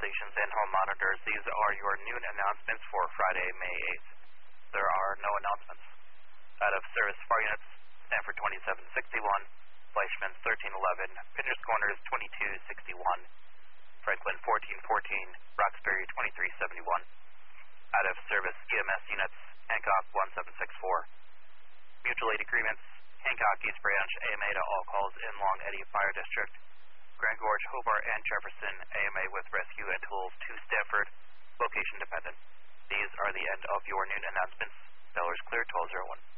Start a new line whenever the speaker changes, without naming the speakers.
stations and home monitors. These are your noon announcements for Friday, May 8th. There are no announcements. Out of service, FAR units, Stanford 2761, Fleischmann 1311, Pinder's Corners 2261, Franklin 1414, Roxbury 2371. Out of service, EMS units, Hancock 1764. Mutual aid agreements, Hancock East Branch, AMA to all calls in Long Eddy Fire District. Grand Gorge, Hobart, and Jefferson, AMA with rescue and tools to Stanford, location dependent. These are the end of your noon announcements. Bellers clear 1201.